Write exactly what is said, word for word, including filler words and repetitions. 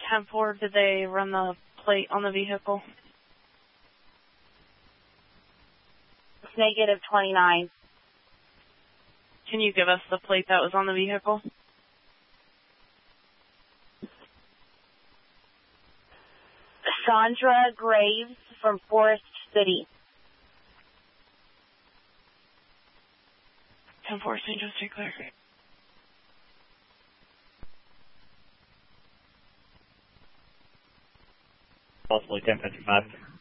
ten four, did they run the plate on the vehicle? It's negative twenty-nine. Can you give us the plate that was on the vehicle? Chandra Graves from Forest City. ten four, Saint Joe, stay clear. Possibly ten fifty-five.